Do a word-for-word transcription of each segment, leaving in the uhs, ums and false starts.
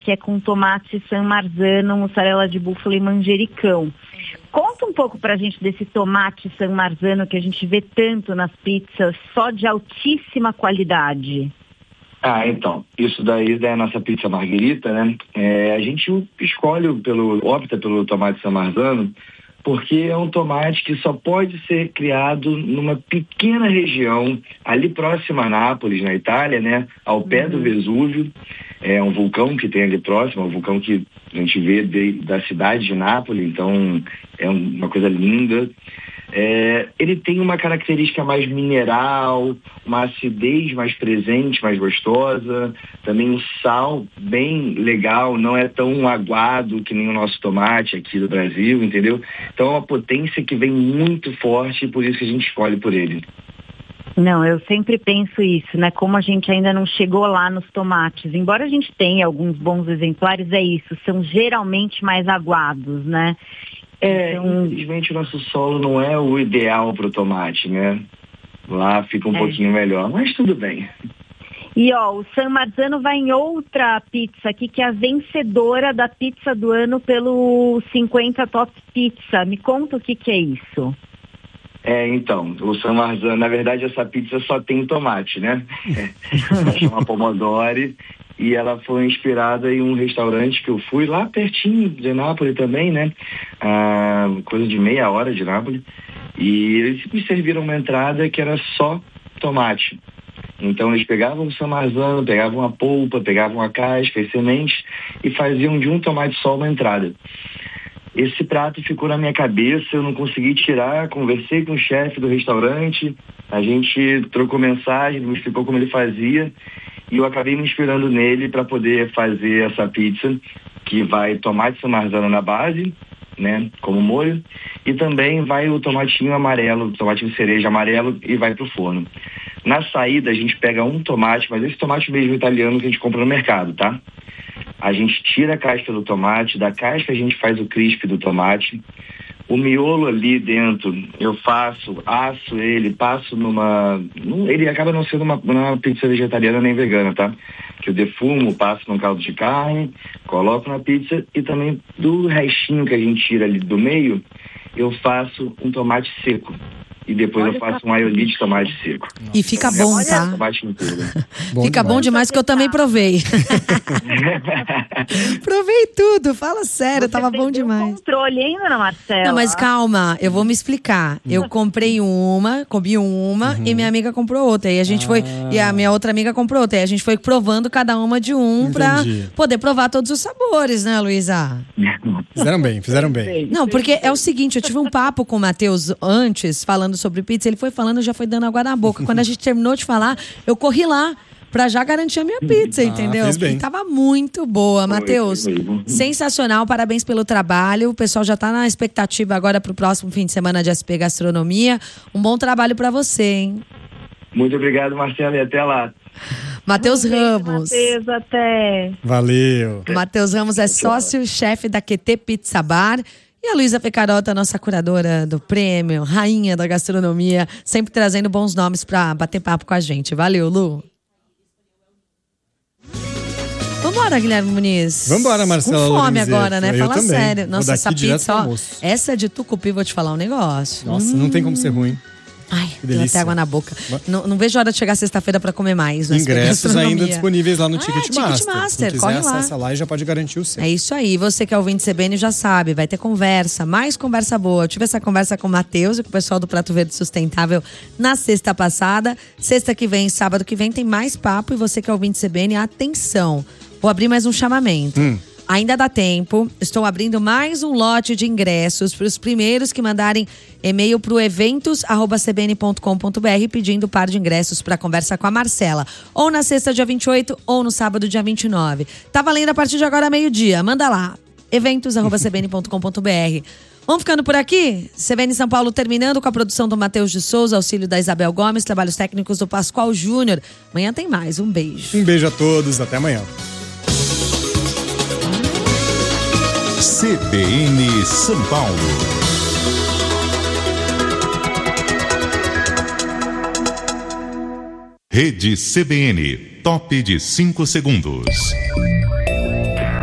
que é com tomate San Marzano, mussarela de búfala e manjericão. Conta um pouco pra gente desse tomate San Marzano que a gente vê tanto nas pizzas, só de altíssima qualidade. Ah, então, isso daí é a nossa pizza margherita, né? É, a gente escolhe, pelo, opta pelo tomate San Marzano, porque é um tomate que só pode ser criado numa pequena região, ali próxima a Nápoles, na Itália, né? Ao pé uhum. do Vesúvio. É um vulcão que tem ali próximo, um vulcão que a gente vê de, da cidade de Nápoles, então é uma coisa linda. É, ele tem uma característica mais mineral, uma acidez mais presente, mais gostosa, também um sal bem legal, não é tão aguado que nem o nosso tomate aqui do Brasil, entendeu? Então é uma potência que vem muito forte e por isso que a gente escolhe por ele. Não, eu sempre penso isso, né? Como a gente ainda não chegou lá nos tomates, embora a gente tenha alguns bons exemplares, é isso, são geralmente mais aguados, né? É, então, infelizmente o nosso solo não é o ideal para o tomate, né? Lá fica um é. pouquinho melhor, mas tudo bem. E ó, o San Marzano vai em outra pizza aqui, que é a vencedora da pizza do ano pelo cinquenta Top Pizza. Me conta o que que é isso. É, então, o San Marzano, na verdade essa pizza só tem tomate, né? Ela chama Pomodori. E ela foi inspirada em um restaurante que eu fui lá pertinho de Nápoles também, né? Ah, coisa de meia hora de Nápoles. E eles me serviram uma entrada que era só tomate. Então eles pegavam o San Marzano, pegavam a polpa, pegavam a casca, as sementes e faziam de um tomate só uma entrada. Esse prato ficou na minha cabeça, eu não consegui tirar, conversei com o chefe do restaurante, a gente trocou mensagem, me explicou como ele fazia. E eu acabei me inspirando nele para poder fazer essa pizza, que vai tomate San Marzano na base, né, como molho, e também vai o tomatinho amarelo, o tomatinho cereja amarelo e vai pro forno. Na saída a gente pega um tomate, mas esse tomate mesmo italiano que a gente compra no mercado, tá? A gente tira a casca do tomate, da casca a gente faz o crisp do tomate. O miolo ali dentro, eu faço, asso ele, passo numa... Ele acaba não sendo uma, uma pizza vegetariana nem vegana, tá? Que eu defumo, passo num caldo de carne, coloco na pizza e também do restinho que a gente tira ali do meio, eu faço um tomate seco. E depois Olha eu faço um aioli de tomate seco. E fica é bom, tá? Tomate inteiro. Bom fica demais. bom demais, que eu também provei. Provei tudo, fala sério, Você tava bom demais. Controle ainda, Ana Marcela? Não, mas calma, eu vou me explicar. Eu comprei uma, comi uma uhum. e minha amiga comprou outra. E a gente ah. foi, e a minha outra amiga comprou outra. E a gente foi provando cada uma de um Entendi. pra poder provar todos os sabores, né, Luísa? Fizeram bem, fizeram bem. Não, porque é o seguinte, eu tive um papo com o Matheus antes, falando sobre pizza, ele foi falando, já foi dando água na boca. Quando a gente terminou de falar, eu corri lá pra já garantir a minha pizza, ah, entendeu? Fez bem. Tava muito boa, Matheus. Sensacional, parabéns pelo trabalho. O pessoal já tá na expectativa agora pro próximo fim de semana de S P Gastronomia. Um bom trabalho pra você, hein? Muito obrigado, Marcelo, e até lá. Matheus Ramos. Matheus, até. Valeu. Matheus Ramos é sócio-chefe da Q T Pizza Bar. E a Luísa Pecarota, nossa curadora do prêmio, rainha da gastronomia, sempre trazendo bons nomes pra bater papo com a gente. Valeu, Lu. Vambora, Guilherme Muniz. Vambora, Marcela. Com fome Lorenzetti. agora, né? Eu Fala também. sério. Nossa, essa pizza, ó, almoço. essa de tucupi, vou te falar um negócio. Nossa, hum. não tem como ser ruim. Ai, deu até água na boca. Não, não vejo a hora de chegar sexta-feira pra comer mais. Ingressos ainda disponíveis lá no ah, Ticketmaster. Ticketmaster, quem corre quiser, lá. acessa lá e já pode garantir o seu. É isso aí. Você que é ouvinte C B N já sabe, vai ter conversa, mais conversa boa. Eu tive essa conversa com o Matheus e com o pessoal do Prato Verde Sustentável na sexta passada. Sexta que vem, sábado que vem, tem mais papo. E você que é ouvinte C B N, atenção. Vou abrir mais um chamamento. Hum. Ainda dá tempo, estou abrindo mais um lote de ingressos para os primeiros que mandarem e-mail para o eventos arroba c b n ponto com ponto b r pedindo par de ingressos para conversa com a Marcela. Ou na sexta, dia vinte e oito, ou no sábado, dia vinte e nove. Tá valendo a partir de agora, meio-dia. Manda lá, eventos arroba c b n ponto com ponto b r. Vamos ficando por aqui? C B N São Paulo terminando com a produção do Matheus de Souza, auxílio da Isabel Gomes, trabalhos técnicos do Pascoal Júnior. Amanhã tem mais, um beijo. Um beijo a todos, até amanhã. C B N São Paulo. Rede C B N, top de cinco segundos.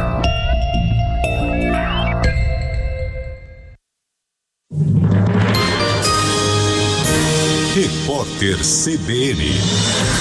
Repórter C B N.